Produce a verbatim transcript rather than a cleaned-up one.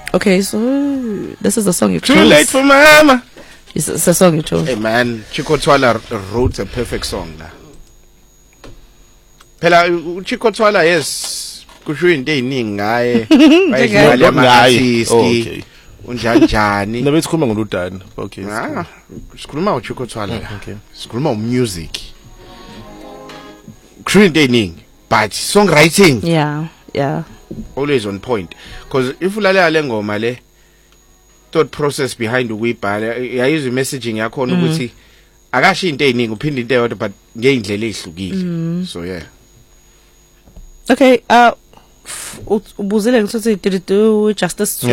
Okay, so this is the song you chose. Too late for mama. It's, it's a song you chose. Hey man, Chico Twala wrote a perfect song la. Phela uChico Twala yes, kusho into eziningi ngaye. Bayidlala ama-artist. Okay. Unjanjani. Nabe sikhuluma ngoludani. Okay. Ah, sikhuluma uChico Twala. Okay. Sikhuluma music. Kusho into eziningi, but songwriting. Yeah, yeah. Always on point. Because if ulalela le ngoma le thought process behind ukuyibhala yayizo messaging yakho ukuthi akasho into eziningi uphinde into eyodwa but ngeindlela ezihlukile. So yeah. Okay, uh ubuzile ngithi did it do justice to